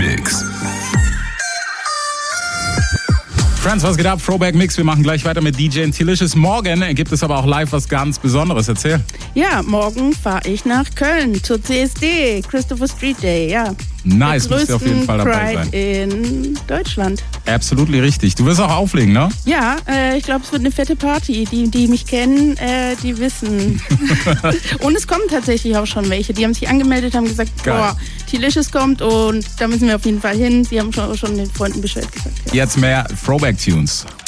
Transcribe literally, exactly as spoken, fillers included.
Mix. Friends, was geht ab? Throwback Mix. Wir machen gleich weiter mit D J T-Licious. Morgen gibt es aber auch live was ganz Besonderes. Erzähl. Ja, morgen fahre ich nach Köln zur C S D, Christopher Street Day, ja. Nice, musst du auf jeden Fall dabei Pride sein. In Deutschland. Absolutely richtig. Du wirst auch auflegen, ne? Ja, äh, ich glaube, es wird eine fette Party. Die, die mich kennen, äh, die wissen. Und es kommen tatsächlich auch schon welche. Die haben sich angemeldet, haben gesagt, Geil. boah, T-Licious kommt und da müssen wir auf jeden Fall hin. Sie haben schon, schon den Freunden Bescheid gesagt. Ja. Jetzt mehr Throwback-Tunes.